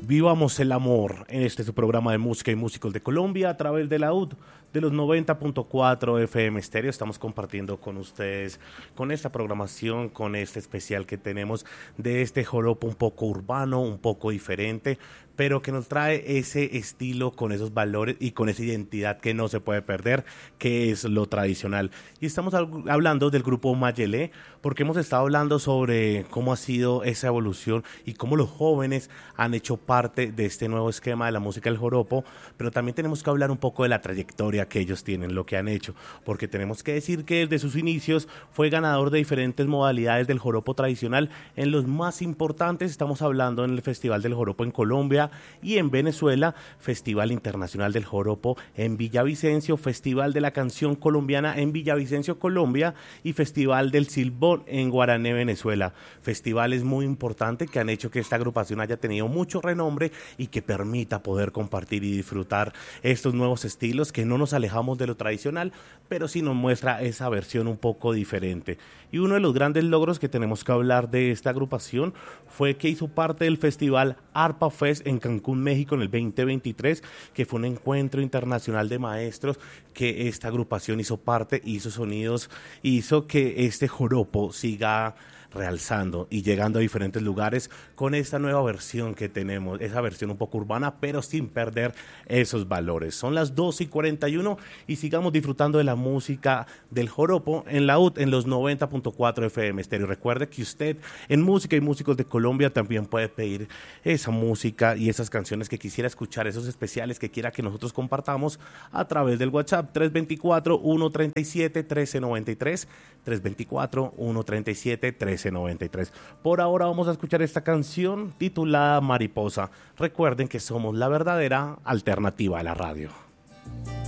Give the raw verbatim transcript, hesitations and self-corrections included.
Vivamos el amor en este su programa de música y músicos de Colombia a través de la U D de los noventa punto cuatro F M Stereo. Estamos compartiendo con ustedes, con esta programación, con este especial que tenemos de este joropo un poco urbano, un poco diferente, pero que nos trae ese estilo con esos valores y con esa identidad que no se puede perder, que es lo tradicional. Y estamos hablando del grupo Mayelé, porque hemos estado hablando sobre cómo ha sido esa evolución y cómo los jóvenes han hecho parte de este nuevo esquema de la música del joropo, pero también tenemos que hablar un poco de la trayectoria que ellos tienen, lo que han hecho, porque tenemos que decir que desde sus inicios fue ganador de diferentes modalidades del joropo tradicional. En los más importantes estamos hablando en el Festival del Joropo en Colombia y en Venezuela, Festival Internacional del Joropo en Villavicencio, Festival de la Canción Colombiana en Villavicencio, Colombia, y Festival del Silbón en Guarané, Venezuela. Festivales muy importantes que han hecho que esta agrupación haya tenido mucho renombre y que permita poder compartir y disfrutar estos nuevos estilos, que no nos alejamos de lo tradicional, pero sí nos muestra esa versión un poco diferente. Y uno de los grandes logros que tenemos que hablar de esta agrupación fue que hizo parte del Festival Arpa Fest en Cancún, México, en el veinte veintitrés, que fue un encuentro internacional de maestros que esta agrupación hizo parte, hizo sonidos, hizo que este joropo siga realzando y llegando a diferentes lugares con esta nueva versión que tenemos, esa versión un poco urbana, pero sin perder esos valores. Son las doce y cuarenta y uno y sigamos disfrutando de la música del joropo en la U D en los noventa punto cuatro F M Stereo. Recuerde que usted en Música y Músicos de Colombia también puede pedir esa música y esas canciones que quisiera escuchar, esos especiales que quiera que nosotros compartamos a través del WhatsApp tres dos cuatro, uno tres siete, uno tres nueve tres, tres dos cuatro, uno tres siete, uno tres noventa y tres. Por ahora vamos a escuchar esta canción titulada Mariposa. Recuerden que somos la verdadera alternativa a la radio.